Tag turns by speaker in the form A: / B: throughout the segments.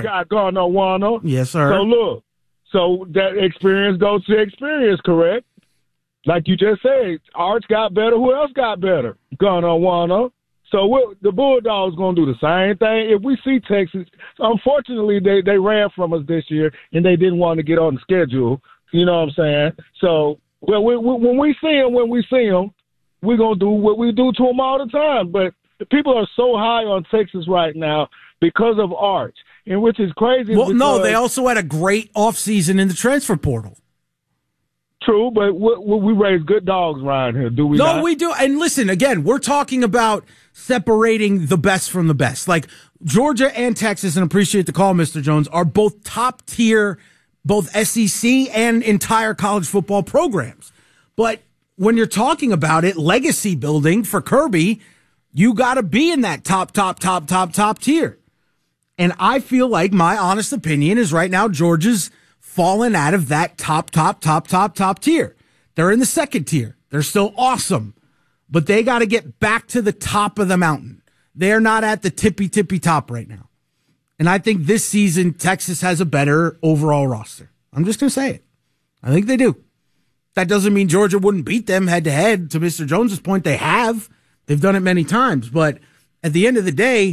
A: got Gardner-Warner.
B: Yes, sir.
A: So look, so that experience goes to experience, correct? Like you just said, Arch got better. Who else got better? Gardner-Warner. So the Bulldogs going to do the same thing. If we see Texas, unfortunately, they ran from us this year, and they didn't want to get on the schedule. You know what I'm saying? So when we see them, we're going to do what we do to them all the time. But the people are so high on Texas right now because of Arch, and which is crazy.
B: Well, no, they also had a great offseason in the transfer portal.
A: True, but we raise good dogs around here, do we not?
B: No, we do. And listen, again, we're talking about separating the best from the best. Like Georgia and Texas, and appreciate the call, Mr. Jones, are both top tier, both SEC and entire college football programs. But when you're talking about it, legacy building for Kirby, you got to be in that top tier. And I feel like my honest opinion is right now Georgia's fallen out of that top tier. They're in the second tier. They're still awesome, but they got to get back to the top of the mountain. They're not at the tippy top right now. And I think this season, Texas has a better overall roster. I'm just going to say it. I think they do. That doesn't mean Georgia wouldn't beat them head to head. To Mr. Jones's point, they have. They've done it many times. But at the end of the day,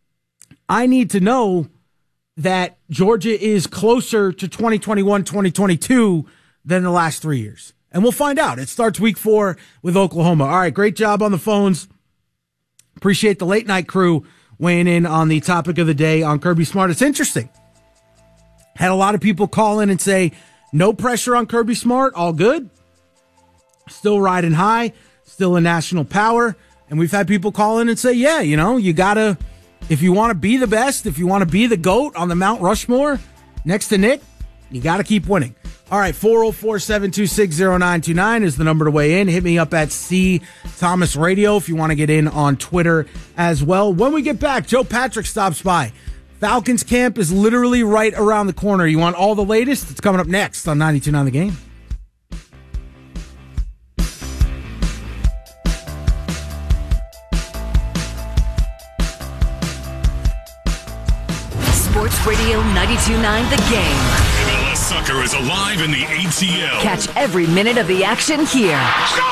B: I need to know that Georgia is closer to 2021, 2022 than the last 3 years. And we'll find out. It starts week 4 with Oklahoma. All right, great job on the phones. Appreciate the late night crew weighing in on the topic of the day on Kirby Smart. It's interesting. Had a lot of people call in and say, no pressure on Kirby Smart, all good. Still riding high, still a national power. And we've had people call in and say, yeah, you got to, if you want to be the best, if you want to be the GOAT on the Mount Rushmore next to Nick, you got to keep winning. All right, 404-726-0929 is the number to weigh in. Hit me up at C Thomas Radio if you want to get in on Twitter as well. When we get back, Joe Patrick stops by. Falcons camp is literally right around the corner. You want all the latest? It's coming up next on 92.9 The Game.
C: Sports Radio 92.9 The Game.
D: MLS soccer is alive in the ATL.
C: Catch every minute of the action here.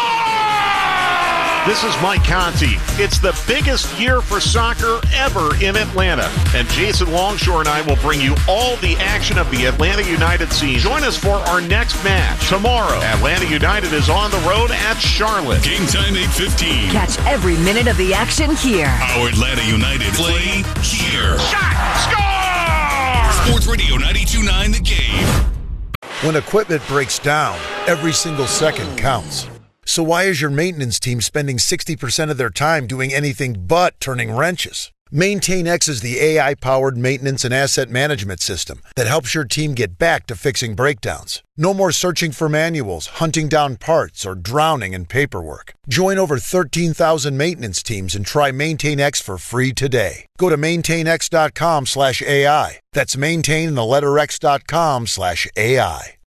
E: This is Mike Conti. It's the biggest year for soccer ever in Atlanta. And Jason Longshore and I will bring you all the action of the Atlanta United scene. Join us for our next match tomorrow. Atlanta United is on the road at Charlotte.
D: Game time 8:15.
C: Catch every minute of the action here.
D: Our Atlanta United play here.
E: Shot! Score!
D: Sports Radio 92.9 The Game.
F: When equipment breaks down, every single second counts. So why is your maintenance team spending 60% of their time doing anything but turning wrenches? MaintainX is the AI-powered maintenance and asset management system that helps your team get back to fixing breakdowns. No more searching for manuals, hunting down parts, or drowning in paperwork. Join over 13,000 maintenance teams and try MaintainX for free today. Go to maintainx.com/AI. That's maintain and the letter X.com/AI.